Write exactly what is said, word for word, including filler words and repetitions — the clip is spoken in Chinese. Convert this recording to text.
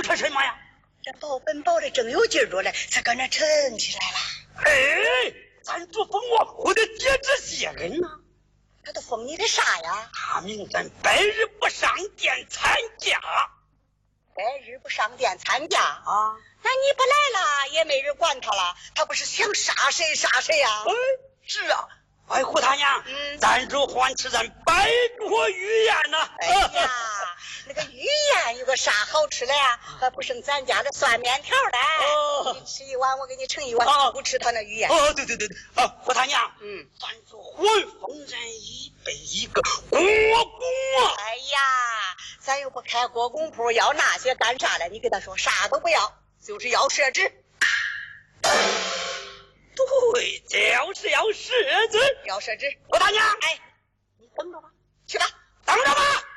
成什么呀？ 这保本保的正有劲儿着嘞，才搁那沉起来了。 哎，咱主封我，我得接这些人呐。 他都封你的啥呀？ 大名咱百日不上殿参加。 百日不上殿参加啊？ 那你不来了，也没人管他了。他不是想杀谁杀谁呀？ 哎，是啊。哎，胡大娘， 嗯， 咱主欢吃咱百桌鱼宴呢。 哎呀，那个鱼宴有个啥好吃的呀？还不剩咱家的蒜面条嘞。 哦， 你吃一碗，我给你盛一碗。 哦， 不吃他那鱼宴。 哦，对对对对，啊，胡大娘， 嗯， 咱主欢封人一杯一个国公啊。 哎呀，咱又不开国公铺，要那些干啥嘞？你跟他说啥都不要，就是要设置。 对，就是要设置， 要设置。 胡大娘， 哎，你等着吧，去吧， 等着吧。